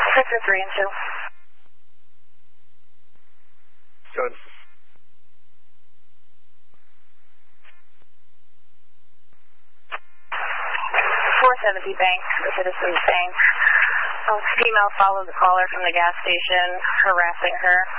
Sector 3 and 2. Good. 470 Bank, the Citizens Bank. Female followed the caller from the gas station, harassing her.